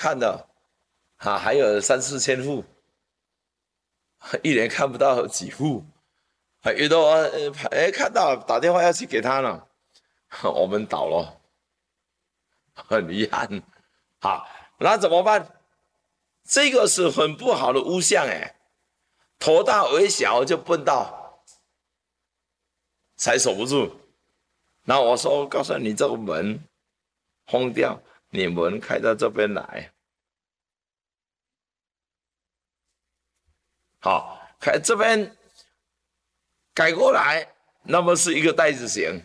看的还有3、4千户，一年看不到几户，有的看到打电话要去给他了，我们倒了，很遗憾。好，那怎么办？这个是很不好的污象头大为小就笨到才守不住。那我说，告诉你这个门封掉，你门开到这边来，好，开这边改过来，那么是一个袋子形，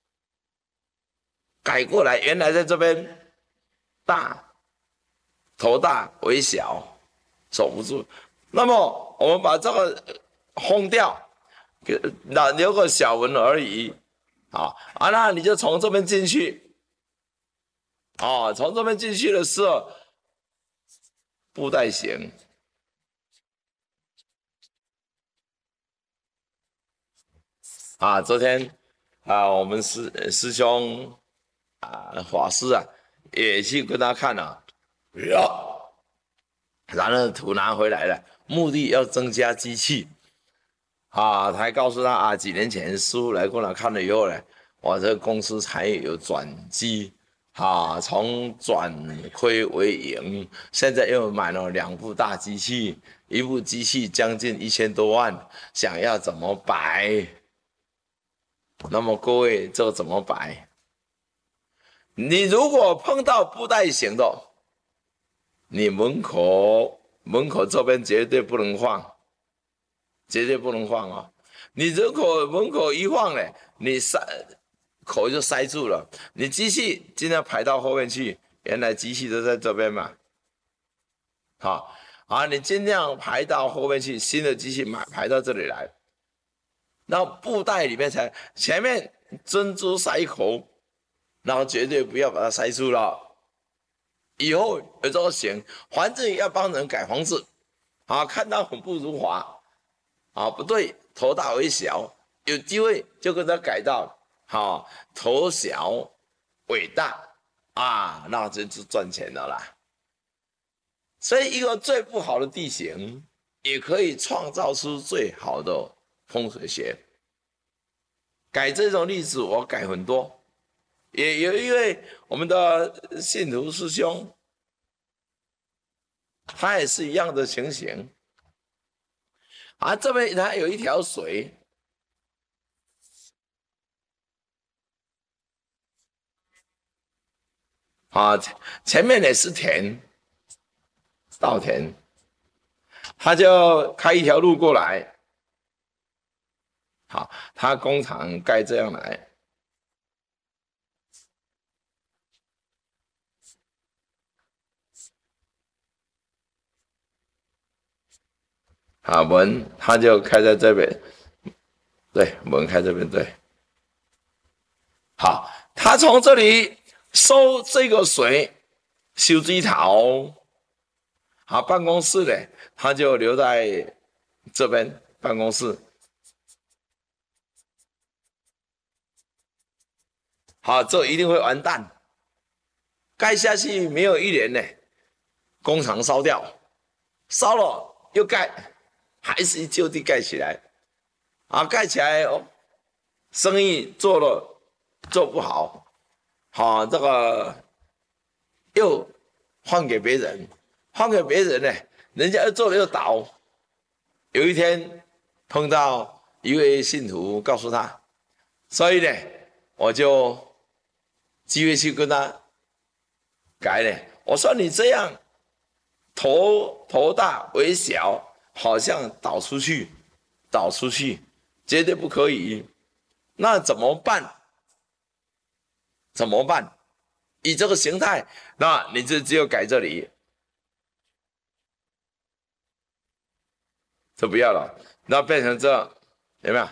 改过来，原来在这边大，头大为小，守不住。那么我们把这个封掉，那留个小门而已。那你就从这边进去，从这边进去的时候，布袋形。昨天我们师兄法师也去跟他看了，然后图拿回来了，目的要增加机器他还告诉他几年前师傅来过来看了以后呢，我这个公司才有转机从转亏为盈，现在又买了2部大机器，一部机器将近1000多万，想要怎么摆？那么各位，这怎么摆？你如果碰到布袋型的，你门口这边绝对不能放，绝对不能放你如果门口一放呢，你口就塞住了，你机器尽量排到后面去，原来机器都在这边嘛。你尽量排到后面去，新的机器排到这里来。那布袋里面前面珍珠塞口，然后绝对不要把它塞住了。以后有这个型，反正要帮人改房子，看到很不如华，不对，头大为小，有机会就跟他改到头小尾大那就赚钱了啦。所以一个最不好的地形，也可以创造出最好的风水学。改这种例子我改很多，也有一位我们的信徒师兄，他也是一样的情形这边他有一条水前面也是田，稻田，他就开一条路过来，他工厂盖这样来，门他就开在这边，对，门开这边，对，他从这里收这个水，修水头，办公室呢，他就留在这边办公室。这一定会完蛋，盖下去没有1年呢，工厂烧掉，烧了又盖，还是就地盖起来，盖起来生意做不好，这个又换给别人呢，人家又做了又倒。有一天碰到一位信徒，告诉他，所以呢，我就机会去跟他改呢。我说你这样头大为小，好像倒出去，绝对不可以。那怎么办？以这个形态，那你就只有改这里，这不要了，那变成这，有没有？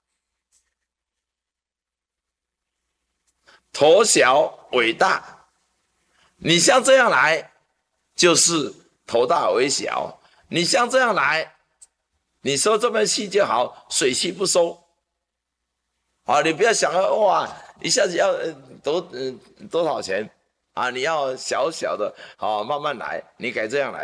头小尾大，你像这样来，就是头大尾小；你像这样来，你收这边气就好，水气不收。你不要想哇，一下子要多少钱啊，你要小小的，好，慢慢来，你改这样来。